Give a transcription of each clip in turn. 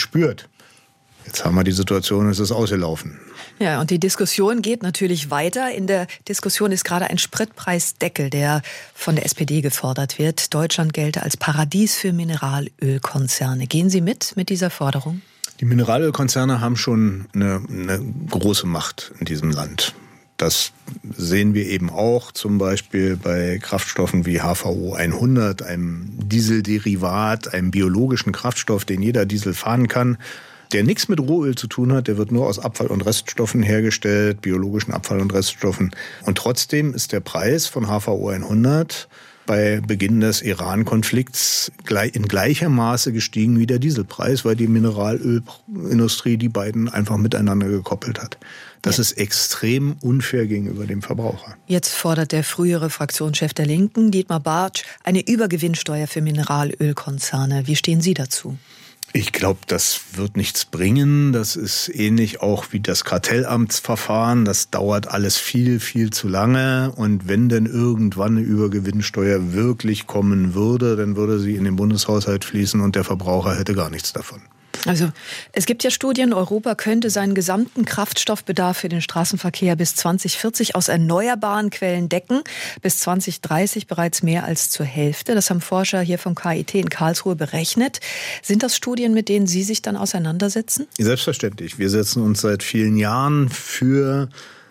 gespürt. Jetzt haben wir die Situation, es ist ausgelaufen. Ja, und die Diskussion geht natürlich weiter. In der Diskussion ist gerade ein Spritpreisdeckel, der von der SPD gefordert wird. Deutschland gelte als Paradies für Mineralölkonzerne. Gehen Sie mit dieser Forderung? Die Mineralölkonzerne haben schon eine große Macht in diesem Land. Das sehen wir eben auch zum Beispiel bei Kraftstoffen wie HVO 100, einem Dieselderivat, einem biologischen Kraftstoff, den jeder Diesel fahren kann, der nichts mit Rohöl zu tun hat. Der wird nur aus Abfall- und Reststoffen hergestellt, biologischen Abfall- und Reststoffen. Und trotzdem ist der Preis von HVO 100 bei Beginn des Iran-Konflikts in gleicher Maße gestiegen wie der Dieselpreis, weil die Mineralölindustrie die beiden einfach miteinander gekoppelt hat. Das ist extrem unfair gegenüber dem Verbraucher. Jetzt fordert der frühere Fraktionschef der Linken, Dietmar Bartsch, eine Übergewinnsteuer für Mineralölkonzerne. Wie stehen Sie dazu? Ich glaube, das wird nichts bringen. Das ist ähnlich auch wie das Kartellamtsverfahren. Das dauert alles viel, viel zu lange. Und wenn denn irgendwann eine Übergewinnsteuer wirklich kommen würde, dann würde sie in den Bundeshaushalt fließen und der Verbraucher hätte gar nichts davon. Also es gibt ja Studien, Europa könnte seinen gesamten Kraftstoffbedarf für den Straßenverkehr bis 2040 aus erneuerbaren Quellen decken, bis 2030 bereits mehr als zur Hälfte. Das haben Forscher hier vom KIT in Karlsruhe berechnet. Sind das Studien, mit denen Sie sich dann auseinandersetzen? Selbstverständlich. Wir setzen uns seit vielen Jahren für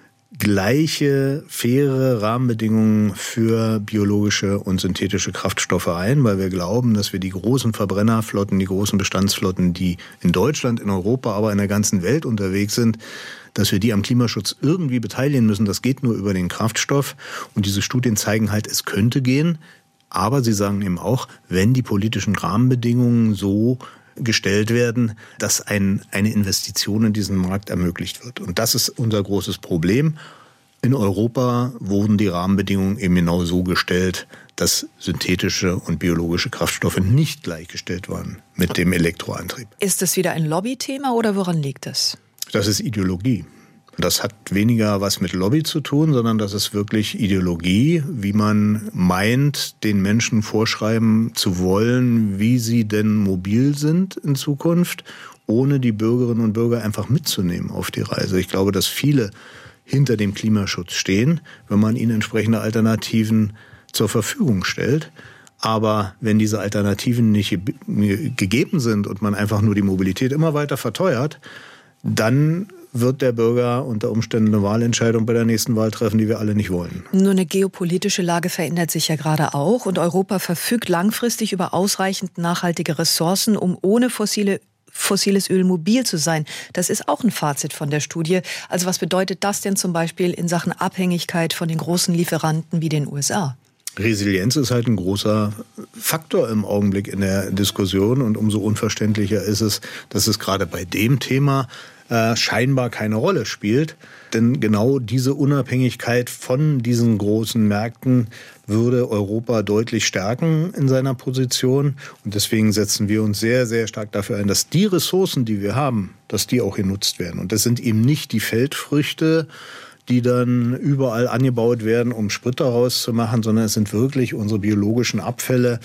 gleiche, faire Rahmenbedingungen für biologische und synthetische Kraftstoffe ein, weil wir glauben, dass wir die großen Verbrennerflotten, die großen Bestandsflotten, die in Deutschland, in Europa, aber in der ganzen Welt unterwegs sind, dass wir die am Klimaschutz irgendwie beteiligen müssen. Das geht nur über den Kraftstoff. Und diese Studien zeigen halt, es könnte gehen. Aber sie sagen eben auch, wenn die politischen Rahmenbedingungen so gestellt werden, dass eine Investition in diesen Markt ermöglicht wird. Und das ist unser großes Problem. In Europa wurden die Rahmenbedingungen eben genau so gestellt, dass synthetische und biologische Kraftstoffe nicht gleichgestellt waren mit dem Elektroantrieb. Ist das wieder ein Lobbythema oder woran liegt es? Das ist Ideologie. Das hat weniger was mit Lobby zu tun, sondern das ist wirklich Ideologie, wie man meint, den Menschen vorschreiben zu wollen, wie sie denn mobil sind in Zukunft, ohne die Bürgerinnen und Bürger einfach mitzunehmen auf die Reise. Ich glaube, dass viele hinter dem Klimaschutz stehen, wenn man ihnen entsprechende Alternativen zur Verfügung stellt. Aber wenn diese Alternativen nicht gegeben sind und man einfach nur die Mobilität immer weiter verteuert, dann wird der Bürger unter Umständen eine Wahlentscheidung bei der nächsten Wahl treffen, die wir alle nicht wollen. Nur eine geopolitische Lage verändert sich ja gerade auch. Und Europa verfügt langfristig über ausreichend nachhaltige Ressourcen, um ohne fossiles Öl mobil zu sein. Das ist auch ein Fazit von der Studie. Also was bedeutet das denn zum Beispiel in Sachen Abhängigkeit von den großen Lieferanten wie den USA? Resilienz ist halt ein großer Faktor im Augenblick in der Diskussion. Und umso unverständlicher ist es, dass es gerade bei dem Thema scheinbar keine Rolle spielt. Denn genau diese Unabhängigkeit von diesen großen Märkten würde Europa deutlich stärken in seiner Position. Und deswegen setzen wir uns sehr, sehr stark dafür ein, dass die Ressourcen, die wir haben, dass die auch genutzt werden. Und das sind eben nicht die Feldfrüchte, die dann überall angebaut werden, um Sprit daraus zu machen, sondern es sind wirklich unsere biologischen Abfälle,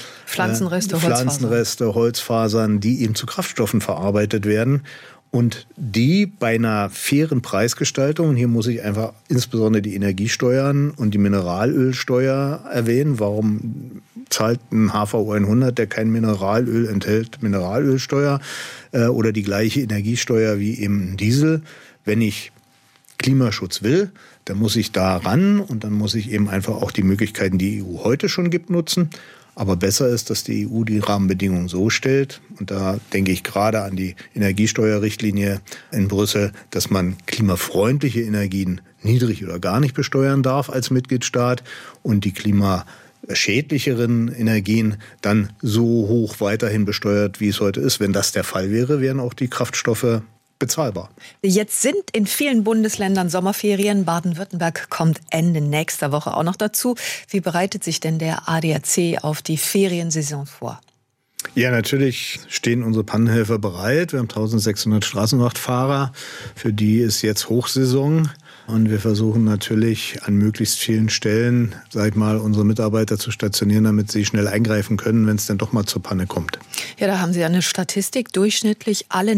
Pflanzenreste, Holzfasern, die eben zu Kraftstoffen verarbeitet werden. Und die bei einer fairen Preisgestaltung, und hier muss ich einfach insbesondere die Energiesteuern und die Mineralölsteuer erwähnen. Warum zahlt ein HVO 100, der kein Mineralöl enthält, Mineralölsteuer oder die gleiche Energiesteuer wie eben ein Diesel? Wenn ich Klimaschutz will, dann muss ich da ran und dann muss ich eben einfach auch die Möglichkeiten, die die EU heute schon gibt, nutzen. Aber besser ist, dass die EU die Rahmenbedingungen so stellt, und da denke ich gerade an die Energiesteuerrichtlinie in Brüssel, dass man klimafreundliche Energien niedrig oder gar nicht besteuern darf als Mitgliedstaat und die klimaschädlicheren Energien dann so hoch weiterhin besteuert, wie es heute ist. Wenn das der Fall wäre, wären auch die Kraftstoffe bezahlbar. Jetzt sind in vielen Bundesländern Sommerferien. Baden-Württemberg kommt Ende nächster Woche auch noch dazu. Wie bereitet sich denn der ADAC auf die Feriensaison vor? Ja, natürlich stehen unsere Pannenhelfer bereit. Wir haben 1600 Straßenwachtfahrer. Für die ist jetzt Hochsaison. Und wir versuchen natürlich an möglichst vielen Stellen, unsere Mitarbeiter zu stationieren, damit sie schnell eingreifen können, wenn es dann doch mal zur Panne kommt. Ja, da haben Sie eine Statistik. Durchschnittlich alle